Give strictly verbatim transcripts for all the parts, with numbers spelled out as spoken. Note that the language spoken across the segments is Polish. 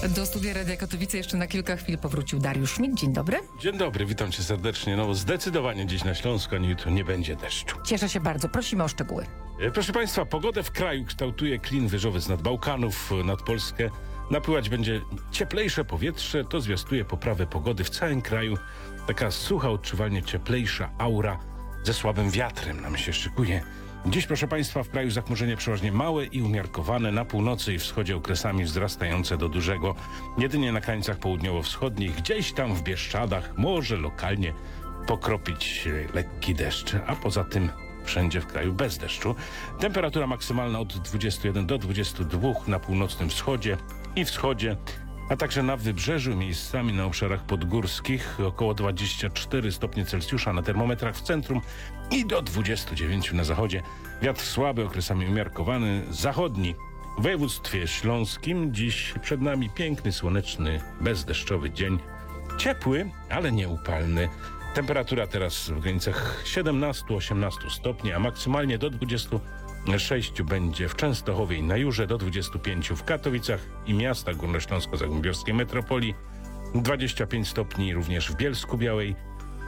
Do studia Radia Katowice jeszcze na kilka chwil powrócił Dariusz Schmidt. Dzień dobry. Dzień dobry, witam cię serdecznie. No zdecydowanie dziś na Śląsku, ani jutro nie będzie deszczu. Cieszę się bardzo. Prosimy o szczegóły. Proszę Państwa, pogodę w kraju kształtuje klin wyżowy z nad Bałkanów nad Polskę. Napływać będzie cieplejsze powietrze, to zwiastuje poprawę pogody w całym kraju. Taka sucha, odczuwalnie cieplejsza aura ze słabym wiatrem nam się szykuje. Dziś, proszę Państwa, w kraju zachmurzenie przeważnie małe i umiarkowane, na północy i wschodzie okresami wzrastające do dużego. Jedynie na krańcach południowo-wschodnich, gdzieś tam w Bieszczadach może lokalnie pokropić lekki deszcz, a poza tym wszędzie w kraju bez deszczu. Temperatura maksymalna od dwudziestu jeden do dwudziestu dwóch na północnym wschodzie i wschodzie, a także na wybrzeżu, miejscami na obszarach podgórskich około dwadzieścia cztery stopnie Celsjusza na termometrach w centrum i do dwudziestu dziewięciu na zachodzie. Wiatr słaby, okresami umiarkowany, zachodni. W województwie śląskim dziś przed nami piękny, słoneczny, bezdeszczowy dzień. Ciepły, ale nie upalny. Temperatura teraz w granicach siedemnastu do osiemnastu stopni, a maksymalnie do dwudziestu sześciu będzie w Częstochowie i na Jurze, do dwudziestu pięciu w Katowicach i miastach górnośląsko-zagłębiowskiej metropolii, dwadzieścia pięć stopni również w Bielsku-Białej,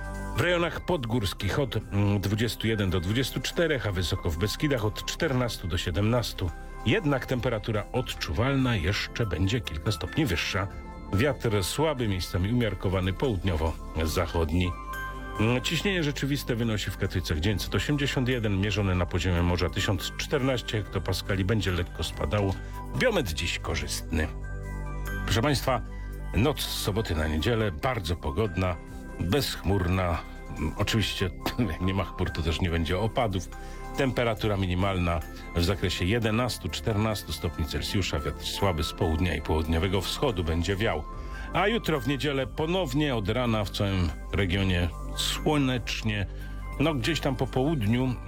w rejonach podgórskich od dwudziestu jeden do dwudziestu czterech, a wysoko w Beskidach od czternastu do siedemnastu. Jednak temperatura odczuwalna jeszcze będzie kilka stopni wyższa. Wiatr słaby, miejscami umiarkowany, południowo-zachodni. Ciśnienie rzeczywiste wynosi w Katowicach dziewięćset osiemdziesiąt jeden, mierzone na poziomie morza tysiąc czternaście hektopaskali, będzie lekko spadało. Biometr dziś korzystny. Proszę Państwa, noc z soboty na niedzielę, bardzo pogodna, bezchmurna. Oczywiście jak nie ma chmur, to też nie będzie opadów. Temperatura minimalna w zakresie jedenastu do czternastu stopni Celsjusza. Wiatr słaby z południa i południowego wschodu będzie wiał. A jutro w niedzielę ponownie od rana w całym regionie słonecznie. No gdzieś tam po południu yy,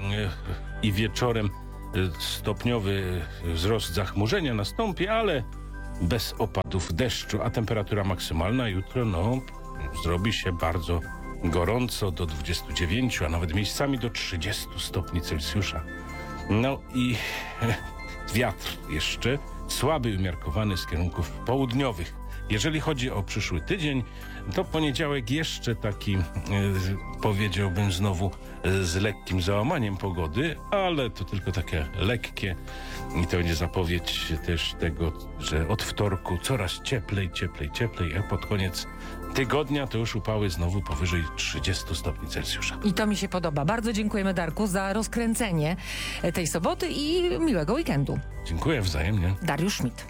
i wieczorem yy, stopniowy wzrost zachmurzenia nastąpi, ale bez opadów deszczu. A temperatura maksymalna jutro no zrobi się bardzo gorąco, do dwudziestu dziewięciu, a nawet miejscami do trzydziestu stopni Celsjusza. No i wiatr jeszcze słaby, umiarkowany z kierunków południowych. Jeżeli chodzi o przyszły tydzień, to poniedziałek jeszcze taki, e, powiedziałbym znowu, e, z lekkim załamaniem pogody, ale to tylko takie lekkie i to będzie zapowiedź też tego, że od wtorku coraz cieplej, cieplej, cieplej, a pod koniec tygodnia to już upały znowu powyżej trzydziestu stopni Celsjusza. I to mi się podoba. Bardzo dziękujemy, Darku, za rozkręcenie tej soboty i miłego weekendu. Dziękuję wzajemnie. Dariusz Schmidt.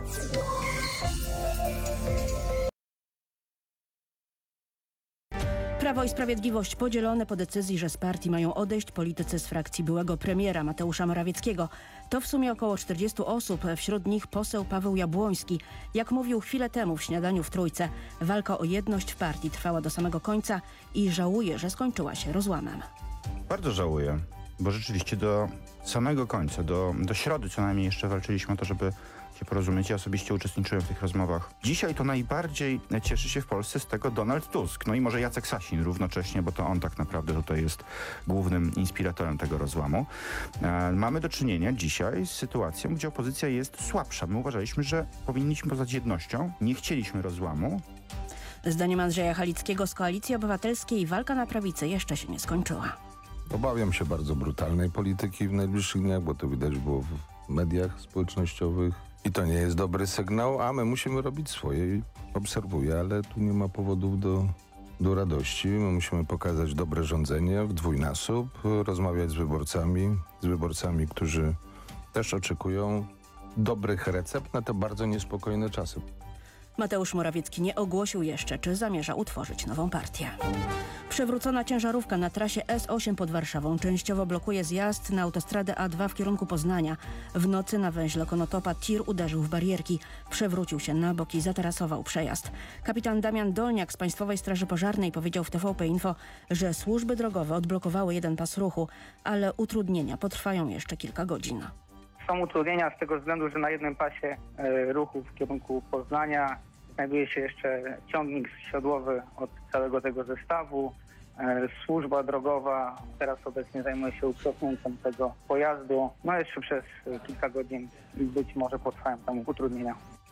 Prawo i Sprawiedliwość podzielone po decyzji, że z partii mają odejść politycy z frakcji byłego premiera Mateusza Morawieckiego. To w sumie około czterdziestu osób, wśród nich poseł Paweł Jabłoński. Jak mówił chwilę temu w śniadaniu w Trójce, walka o jedność w partii trwała do samego końca i żałuje, że skończyła się rozłamem. Bardzo żałuję, bo rzeczywiście do samego końca, do, do środy co najmniej jeszcze walczyliśmy o to, żeby się porozumieć. Ja osobiście uczestniczyłem w tych rozmowach. Dzisiaj to najbardziej cieszy się w Polsce z tego Donald Tusk. No i może Jacek Sasin równocześnie, bo to on tak naprawdę tutaj jest głównym inspiratorem tego rozłamu. E, mamy do czynienia dzisiaj z sytuacją, gdzie opozycja jest słabsza. My uważaliśmy, że powinniśmy poznać jednością. Nie chcieliśmy rozłamu. Zdaniem Andrzeja Halickiego z Koalicji Obywatelskiej walka na prawicy jeszcze się nie skończyła. Obawiam się bardzo brutalnej polityki w najbliższych dniach, bo to widać było w mediach społecznościowych i to nie jest dobry sygnał, a my musimy robić swoje i obserwuję, ale tu nie ma powodów do, do radości. My musimy pokazać dobre rządzenie w dwójnasób, rozmawiać z wyborcami, z wyborcami, którzy też oczekują dobrych recept na te bardzo niespokojne czasy. Mateusz Morawiecki nie ogłosił jeszcze, czy zamierza utworzyć nową partię. Przewrócona ciężarówka na trasie S osiem pod Warszawą częściowo blokuje zjazd na autostradę A dwa w kierunku Poznania. W nocy na węźle Konotopa tir uderzył w barierki. Przewrócił się na bok i zatarasował przejazd. Kapitan Damian Dolniak z Państwowej Straży Pożarnej powiedział w T V P Info, że służby drogowe odblokowały jeden pas ruchu, ale utrudnienia potrwają jeszcze kilka godzin. Są utrudnienia z tego względu, że na jednym pasie e, ruchu w kierunku Poznania znajduje się jeszcze ciągnik siodłowy od całego tego zestawu. E, służba drogowa teraz obecnie zajmuje się uprzątnięciem tego pojazdu. No jeszcze przez kilka godzin być może potrwają tam utrudnienia.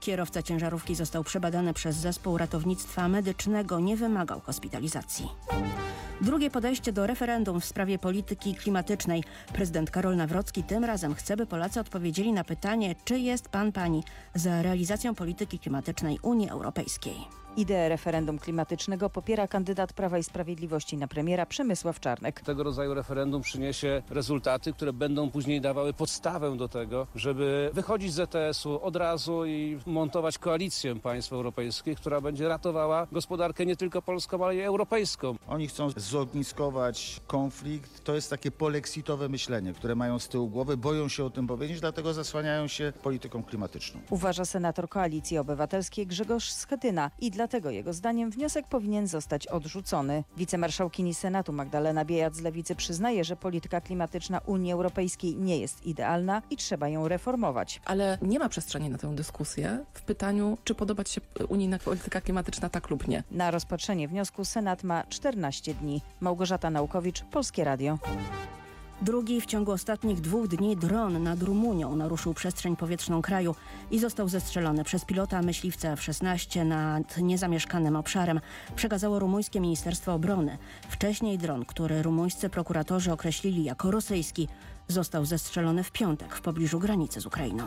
Kierowca ciężarówki został przebadany przez zespół ratownictwa medycznego, nie wymagał hospitalizacji. Drugie podejście do referendum w sprawie polityki klimatycznej. Prezydent Karol Nawrocki tym razem chce, by Polacy odpowiedzieli na pytanie, czy jest pan, pani za realizacją polityki klimatycznej Unii Europejskiej. Ideę referendum klimatycznego popiera kandydat Prawa i Sprawiedliwości na premiera Przemysław Czarnek. Tego rodzaju referendum przyniesie rezultaty, które będą później dawały podstawę do tego, żeby wychodzić z E T S-u od razu i montować koalicję państw europejskich, która będzie ratowała gospodarkę nie tylko polską, ale i europejską. Oni chcą zogniskować konflikt. To jest takie polexitowe myślenie, które mają z tyłu głowy, boją się o tym powiedzieć, dlatego zasłaniają się polityką klimatyczną. Uważa senator Koalicji Obywatelskiej Grzegorz Schetyna i dlatego jego zdaniem wniosek powinien zostać odrzucony. Wicemarszałkini Senatu Magdalena Biejat z Lewicy przyznaje, że polityka klimatyczna Unii Europejskiej nie jest idealna i trzeba ją reformować. Ale nie ma przestrzeni na tę dyskusję w pytaniu, czy podobać się unijna polityka klimatyczna tak lub nie. Na rozpatrzenie wniosku Senat ma czternaście dni. Małgorzata Naukowicz, Polskie Radio. Drugi w ciągu ostatnich dwóch dni dron nad Rumunią naruszył przestrzeń powietrzną kraju i został zestrzelony przez pilota myśliwca F szesnaście nad niezamieszkanym obszarem, przekazało rumuńskie Ministerstwo Obrony. Wcześniej dron, który rumuńscy prokuratorzy określili jako rosyjski, został zestrzelony w piątek w pobliżu granicy z Ukrainą.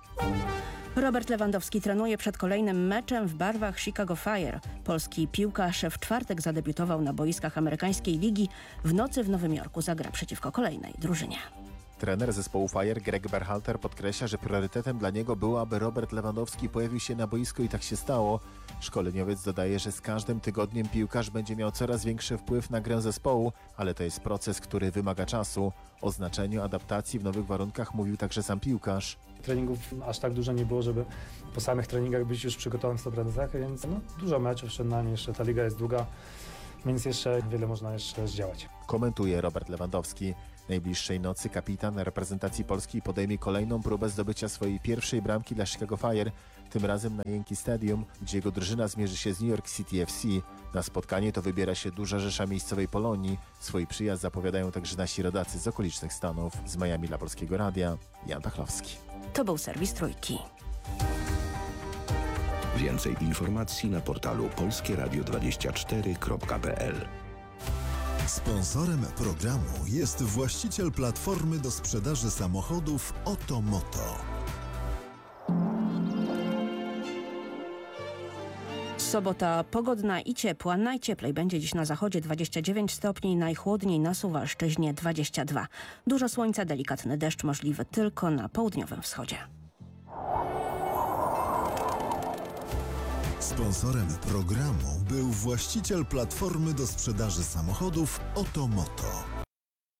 Robert Lewandowski trenuje przed kolejnym meczem w barwach Chicago Fire. Polski piłkarz w czwartek zadebiutował na boiskach amerykańskiej ligi. W nocy w Nowym Jorku zagra przeciwko kolejnej drużynie. Trener zespołu Fire Greg Berhalter podkreśla, że priorytetem dla niego było, aby Robert Lewandowski pojawił się na boisku i tak się stało. Szkoleniowiec dodaje, że z każdym tygodniem piłkarz będzie miał coraz większy wpływ na grę zespołu, ale to jest proces, który wymaga czasu. O znaczeniu adaptacji w nowych warunkach mówił także sam piłkarz. Treningów aż tak dużo nie było, żeby po samych treningach być już przygotowany w sto procent, więc no, dużo meczów przed nami, jeszcze ta liga jest długa, więc jeszcze wiele można jeszcze zdziałać. Komentuje Robert Lewandowski. Najbliższej nocy kapitan reprezentacji Polski podejmie kolejną próbę zdobycia swojej pierwszej bramki dla Chicago Fire, tym razem na Yankee Stadium, gdzie jego drużyna zmierzy się z New York City F C. Na spotkanie to wybiera się duża rzesza miejscowej Polonii. Swój przyjazd zapowiadają także nasi rodacy z okolicznych stanów. Z Miami dla Polskiego Radia, Jan Pachlowski. To był serwis Trójki. Więcej informacji na portalu polskie radio dwadzieścia cztery kropka p l. Sponsorem programu jest właściciel platformy do sprzedaży samochodów Otomoto. Sobota pogodna i ciepła. Najcieplej będzie dziś na zachodzie dwadzieścia dziewięć stopni, najchłodniej na Suwalszczyźnie dwadzieścia dwa. Dużo słońca, delikatny deszcz możliwy tylko na południowym wschodzie. Sponsorem programu był właściciel platformy do sprzedaży samochodów Otomoto.